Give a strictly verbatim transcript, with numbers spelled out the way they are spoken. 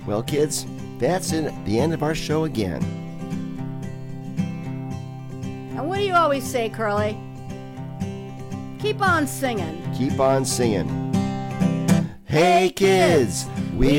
Well, kids, that's it, the end of our show again. And what do you always say, Curly? Keep on singing. Keep on singing. Hey, kids, we